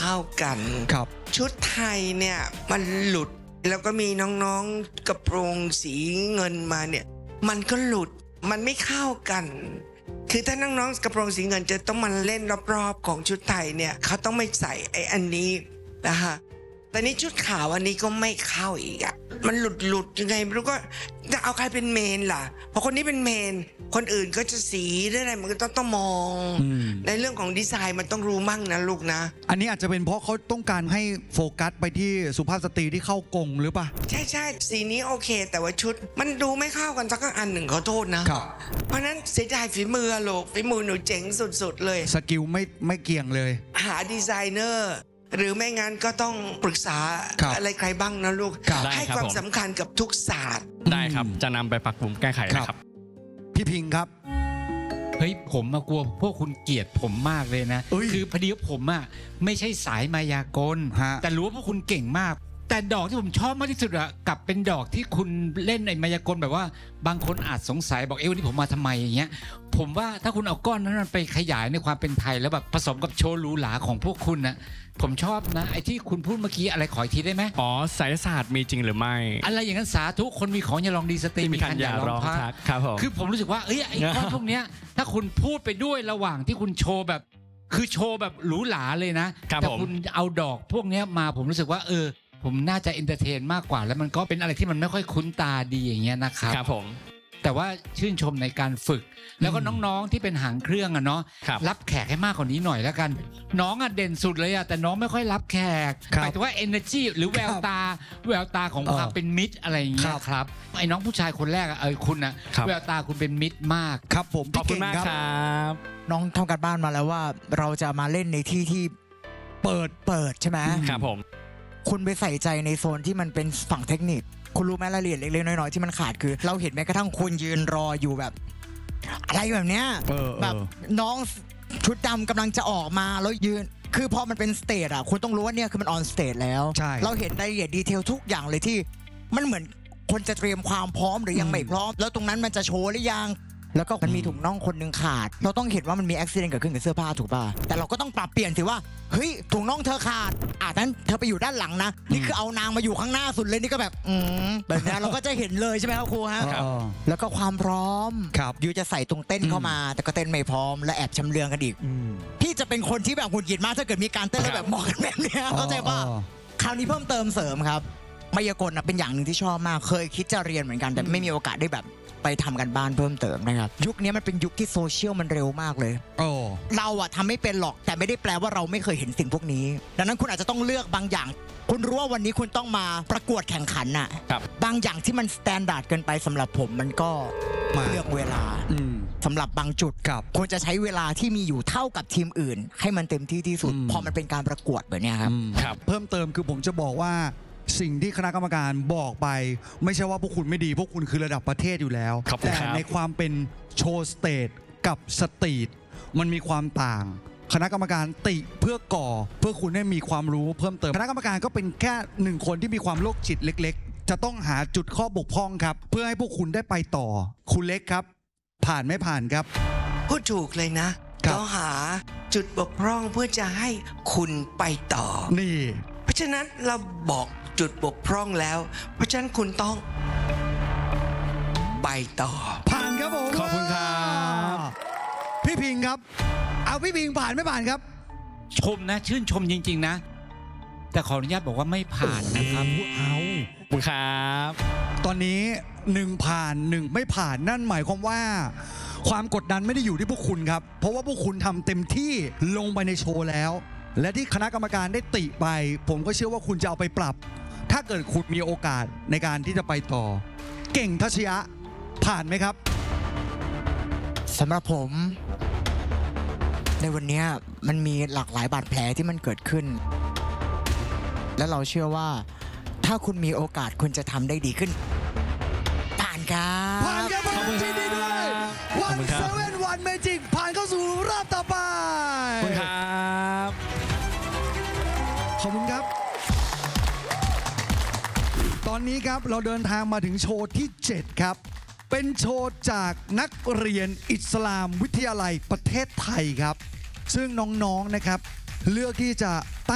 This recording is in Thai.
เข้ากันครับชุดไทยเนี่ยมันหลุดแล้วก็มีน้องๆกระโปรงสีเงินมาเนี่ยมันก็หลุดมันไม่เข้ากันคือถ้าน้องๆกระโปรงสีเงินจะต้องมาเล่นรอบๆของชุดไทยเนี่ยเขาต้องไม่ใส่ไอ้อันนี้นะคะแต่นี้ชุดขาวอันนี้ก็ไม่เข้าอีกอ่ะมันหลุดยังไงไม่รู้ก็จะเอาใครเป็นเมนล่ะพอคนนี้เป็นเมนคนอื่นก็จะสีหรืออะไรมันก็ต้องมองในเรื่องของดีไซน์มันต้องรู้มั่งนะลูกนะอันนี้อาจจะเป็นเพราะเขาต้องการให้โฟกัสไปที่สุภาพสตรีที่เข้ากงหรือเปล่าใช่สีนี้โอเคแต่ว่าชุดมันดูไม่เข้ากันสักอันหนึ่งขอโทษนะเพราะนั้นเสียดายฝีมือลูกฝีมือหนูเจ๋งสุดๆเลยสกิลไม่เกี่ยงเลยหาดีไซเนอร์หรือไม่งั้นก็ต้องปรึกษาอะไรใครบ้างนะลูกให้ความสำคัญกับทุกศาสตร์ได้ครับจะนำไปปรับปรุงแก้ไขนะครับพี่พิงครับเฮ้ยผมมากลัวพวกคุณเกลียดผมมากเลยนะคือพอดีว่าผมอ่ะไม่ใช่สายมายากลแต่รู้ว่าพวกคุณเก่งมากแต่ดอกที่ผมชอบมากที่สุดอะกลับเป็นดอกที่คุณเล่นในมายากลแบบว่าบางคนอาจสงสัยบอกวันนี้ผมมาทำไมอย่างเงี้ยผมว่าถ้าคุณเอาก้อนนั้นไปขยายในความเป็นไทยแล้วแบบผสมกับโชว์หรูหราของพวกคุณนะผมชอบนะไอ้ที่คุณพูดเมื่อกี้อะไรขออีกทีได้ไหมไสยศาสตร์มีจริงหรือไม่อะไรอย่างนั้นสาธุคนมีของอย่าลองดีสตรีมีการอย่าร้องทักครับผมคือผมรู้สึกว่าไอ้ก้อนพวกเนี้ยถ้าคุณพูดไปด้วยระหว่างที่คุณโชว์แบบคือโชว์แบบหรูหราเลยนะแต่คุณเอาดอกพวกเนี้ยมาผมรู้สึกว่าผมน่าจะเอนเตอร์เทนมากกว่าแล้วมันก็เป็นอะไรที่มันไม่ค่อยคุ้นตาดีอย่างเงี้ยนะครับครับผมแต่ว่าชื่นชมในการฝึกแล้วก็น้องๆที่เป็นหางเครื่องอะเนาะรับแขกให้มากกว่านี้หน่อยแล้วกันน้องอะเด่นสุดเลยอะแต่น้องไม่ค่อยรับแขกหมายถึงว่า energy หรือแววตาของความเป็นมิตรอะไรอย่างเงี้ยครับไอ้น้องผู้ชายคนแรกอะคุณอะแววตาคุณเป็นมิตรมากครับผมขอบคุณมากครับน้องทำการบ้านมาแล้วว่าเราจะมาเล่นในที่เปิดใช่ไหมครับผมคุณไปใส่ใจในโซนที่มันเป็นฝั่งเทคนิคคุณรู้ไหมรายละเอียดเล็กๆน้อยๆที่มันขาดคือเราเห็นแม้กระทั่งคุณยืนรออยู่แบบอะไรแบบเนี้ยแบบน้องชุดดำกำลังจะออกมาแล้วยืนคือพอมันเป็นสเตจอ่ะคุณต้องรู้ว่าเนี่ยคือมันออนสเตจแล้วเราเห็นรายละเอียดดีเทลทุกอย่างเลยที่มันเหมือนคนจะเตรียมความพร้อมหรือยังไม่พร้อมแล้วตรงนั้นมันจะโชว์หรือยังแล้วก็มันมีถุงน่องคนนึงขาดเราต้องเห็นว่ามันมีอุบัติเหตุเกิดขึ้นกับเสื้อผ้าถูกป่ะแต่เราก็ต้องปรับเปลี่ยนถือว่าเฮ้ยถุงน่องเธอขาดนั้นเธอไปอยู่ด้านหลังนะนี่คือเอานางมาอยู่ข้างหน้าสุดเลยนี่ก็แบบแบบนี้เราก็จะเห็นเลยใช่ไหมครับครูฮะแล้วก็ความพร้อมยูจะใส่ตรงเต้นเข้ามาแต่ก็เต้นไม่พร้อมและแอบชำเลืองกันอีกพี่จะเป็นคนที่แบบหงุดหงิดมากถ้าเกิดมีการเต้นแล้วแบบมองกันแบบนี้เข้าใจป่ะคราวนี้เพิ่มเติมเสริมครับมายากลเป็นอย่างหนึ่งที่ชอบมากเคยคิดจะเรียนเหมือนกันแต่ไม่มีโอกาสได้แบบไปทำกันบ้านเพิ่มเติมนะครับยุคนี้มันเป็นยุคที่โซเชียลมันเร็วมากเลยเราอะทำไม่เป็นหรอกแต่ไม่ได้แปลว่าเราไม่เคยเห็นสิ่งพวกนี้ดังนั้นคุณอาจจะต้องเลือกบางอย่างคุณรู้ว่าวันนี้คุณต้องมาประกวดแข่งขันน่ะบางอย่างที่มันสแตนดาร์ดเกินไปสำหรับผมมันก็เลือกเวลาสำหรับบางจุดควรจะใช้เวลาที่มีอยู่เท่ากับทีมอื่นให้มันเต็มที่ที่สุดพอมันเป็นการประกวดแบบนี้ครับเพิ่มเติมคือผมจะบอกว่าสิ่งที่คณะกรรมการบอกไปไม่ใช่ว่าพวกคุณไม่ดีพวกคุณคือระดับประเทศอยู่แล้วแต่ในความเป็นโชว์สเตจกับสตรีทมันมีความต่างคณะกรรมการติเพื่อก่อเพื่อคุณให้มีความรู้เพิ่มเติมคณะกรรมการก็เป็นแค่หนึ่งคนที่มีความโรคจิตเล็กๆจะต้องหาจุดข้อบกพร่องครับเพื่อให้พวกคุณได้ไปต่อคุณเล็กครับผ่านไม่ผ่านครับพูดถูกเลยนะต้องหาจุดบกพร่องเพื่อจะให้คุณไปต่อนี่เพราะฉะนั้นเราบอกจุดบกพร่องแล้วเพราะฉะนั้นคุณต้องไปต่อผ่านครับผมขอบคุณครับพี่พิงครับเอาพี่พิงผ่านไม่ผ่านครับชมนะชื่นชมจริงๆนะแต่ขออนุญาตบอกว่าไม่ผ่านนะครับเอาขอบคุณครับตอนนี้1ผ่าน1ไม่ผ่านนั่นหมายความว่าความกดดันไม่ได้อยู่ที่พวกคุณครับเพราะว่าพวกคุณทำเต็มที่ลงไปในโชว์แล้วและที่คณะกรรมการได้ติไปผมก็เชื่อว่าคุณจะเอาไปปรับถ้าเกิดคุณมีโอกาสในการที่จะไปต่อเก่งทัชยะผ่านไหมครับสำหรับผมในวันนี้มันมีหลากหลายบาดแผลที่มันเกิดขึ้นและเราเชื่อว่าถ้าคุณมีโอกาสคุณจะทำได้ดีขึ้นผ่านครับผ่านครับขอบคุณที่ดีด้วย171 Magic ผ่านเข้าสู่รอบต่อไปขอบคุณครับขอบคุณครับตอนนี้ครับเราเดินทางมาถึงโชว์ที่7ครับเป็นโชว์จากนักเรียนอิสลามวิทยาลัยประเทศไทยครับซึ่งน้องๆนะครับเลือกที่จะ